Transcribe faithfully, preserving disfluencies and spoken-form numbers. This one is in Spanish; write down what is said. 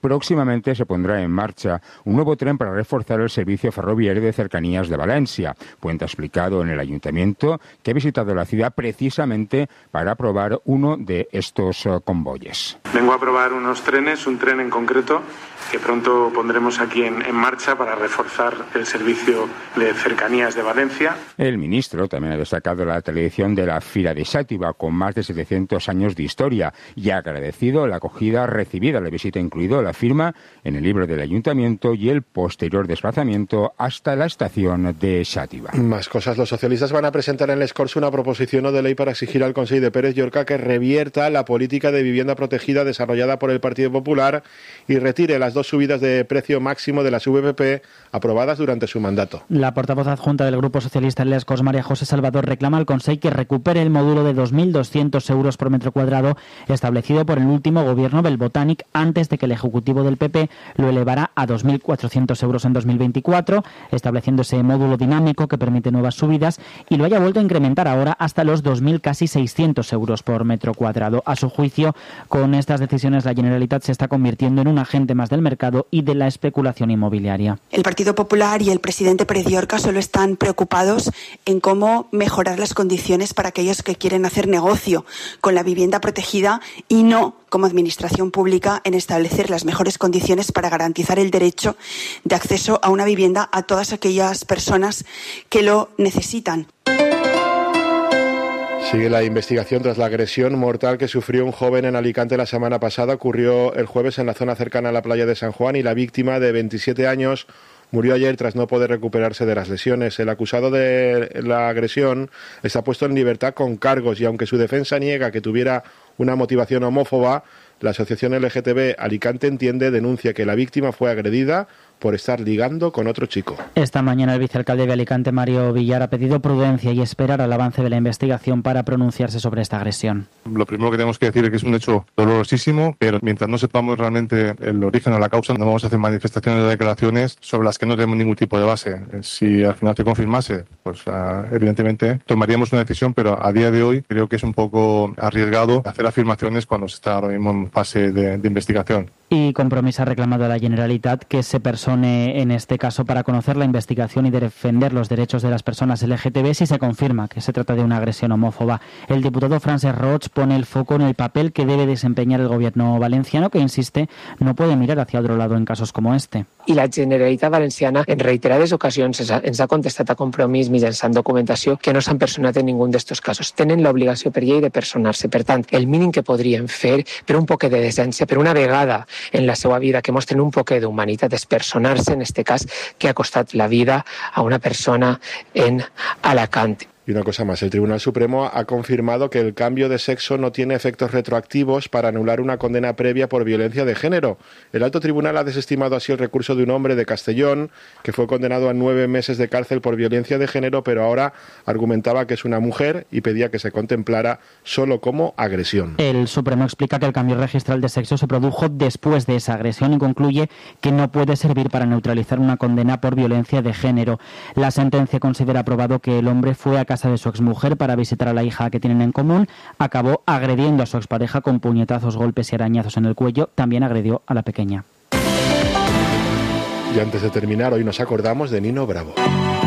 Próximamente se pondrá en marcha un nuevo tren para reforzar el servicio ferroviario de cercanías de Valencia. Puente ha explicado en el ayuntamiento que ha visitado la ciudad precisamente para aprobar uno de estos convoyes. Vengo a aprobar unos trenes, un tren en concreto, que pronto pondremos aquí en, en marcha para reforzar el servicio de cercanías de Valencia. El ministro también ha destacado la tradición de la Fira de Xàtiva, con más de setecientos años de historia, y ha agradecido la acogida recibida, la visita incluido la firma en el libro del ayuntamiento y el posterior desplazamiento hasta la estación de Xàtiva. Más cosas. Los socialistas van a presentar en les Corts una proposición no de ley para exigir al Consell de Pérez Llorca que revierta la política de vivienda protegida desarrollada por el Partido Popular y retire las dos subidas de precio máximo de las V P P aprobadas durante su mandato. La portavoz adjunta del Grupo Socialista en les Corts, María José Salvador, reclama al Consell que recupere el módulo de dos mil doscientos euros por metro cuadrado establecido por el último gobierno del Botànic antes de que el Ejecutivo del P P lo elevará a dos mil cuatrocientos euros en dos mil veinticuatro, estableciendo ese módulo dinámico que permite nuevas subidas, y lo haya vuelto a incrementar ahora hasta los dos mil casi seiscientos euros por metro cuadrado. A su juicio, con estas decisiones la Generalitat se está convirtiendo en un agente más del mercado y de la especulación inmobiliaria. El Partido Popular y el presidente Pérez Llorca solo están preocupados en cómo mejorar las condiciones para aquellos que quieren hacer negocio con la vivienda protegida y no, como administración pública, en establecer las mejores condiciones para garantizar el derecho de acceso a una vivienda a todas aquellas personas que lo necesitan. Sigue la investigación tras la agresión mortal que sufrió un joven en Alicante la semana pasada. Ocurrió el jueves en la zona cercana a la playa de San Juan y la víctima, de veintisiete años, murió ayer tras no poder recuperarse de las lesiones. El acusado de la agresión está puesto en libertad con cargos y aunque su defensa niega que tuviera una motivación homófoba, la asociación L G T B Alicante entiende, denuncia que la víctima fue agredida por estar ligando con otro chico. Esta mañana el vicealcalde de Alicante, Mario Villar, ha pedido prudencia y esperar al avance de la investigación para pronunciarse sobre esta agresión. Lo primero que tenemos que decir es que es un hecho dolorosísimo, pero mientras no sepamos realmente el origen o la causa, no vamos a hacer manifestaciones o declaraciones sobre las que no tenemos ningún tipo de base. Si al final se confirmase, pues uh, evidentemente tomaríamos una decisión, pero a día de hoy creo que es un poco arriesgado hacer afirmaciones cuando se está ahora mismo en fase de, de investigación. Y Compromís ha reclamado a la Generalitat que se persone en este caso para conocer la investigación y defender los derechos de las personas L G T B si se confirma que se trata de una agresión homófoba. El diputado Francesc Roig pone el foco en el papel que debe desempeñar el gobierno valenciano, que insiste no puede mirar hacia otro lado en casos como este. I la Generalitat Valenciana en reiterades ocasions ens ha contestat a Compromís mitjançant documentació que no s'han personat en ningun d'estos casos. Tenen l'obligació per llei de personar-se. Per tant, el mínim que podrien fer per un poquet de decència, per una vegada en la seva vida que mostren un poquet d'humanitat, és personar-se en este cas que ha costat la vida a una persona en Alacant. Y una cosa más, el Tribunal Supremo ha confirmado que el cambio de sexo no tiene efectos retroactivos para anular una condena previa por violencia de género. El Alto Tribunal ha desestimado así el recurso de un hombre de Castellón que fue condenado a nueve meses de cárcel por violencia de género, pero ahora argumentaba que es una mujer y pedía que se contemplara solo como agresión. El Supremo explica que el cambio registral de sexo se produjo después de esa agresión y concluye que no puede servir para neutralizar una condena por violencia de género. La sentencia considera probado que el hombre fue a casa de su exmujer para visitar a la hija que tienen en común, acabó agrediendo a su expareja con puñetazos, golpes y arañazos en el cuello, también agredió a la pequeña. Y antes de terminar, hoy nos acordamos de Nino Bravo.